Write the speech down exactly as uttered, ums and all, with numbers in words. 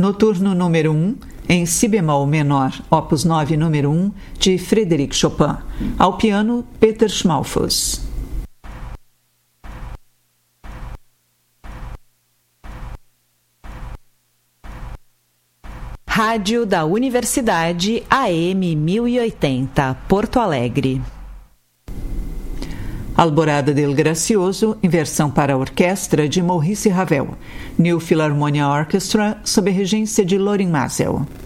Noturno número um, em si bemol menor, opus nove número um, de Frédéric Chopin. Ao piano, Peter Schmalfuss. Rádio da Universidade A M mil e oitenta, Porto Alegre. Alborada del Gracioso, em versão para a orquestra de Maurice Ravel. New Philharmonia Orchestra, sob a regência de Lorin Maazel.